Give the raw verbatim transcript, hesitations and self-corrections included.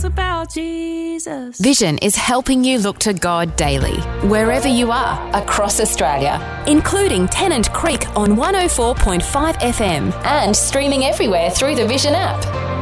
it's about Jesus. Vision is helping you look to God daily, wherever you are across Australia, including Tennant Creek on one oh four point five F M and streaming everywhere through the Vision app.